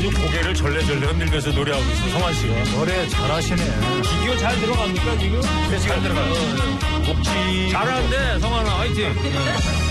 아주 고개를 절레절레 흔들면서 노래하고 있어, 성환 씨가. 노래 잘하시네. 기교 잘 들어갑니까, 지금? 네, 잘 들어가요. 목지. 잘하는데, 성환아, 화이팅.